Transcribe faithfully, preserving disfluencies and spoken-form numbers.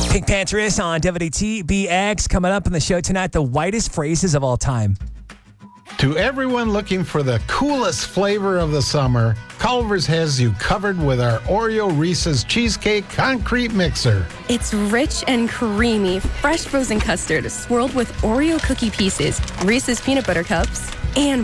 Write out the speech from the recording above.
Pink Panthers on W T B X. Coming up on the show tonight, the whitest phrases of all time. To everyone looking for the coolest flavor of the summer, Culver's has you covered with our Oreo Reese's Cheesecake Concrete Mixer. It's rich and creamy, fresh frozen custard swirled with Oreo cookie pieces, Reese's peanut butter cups, and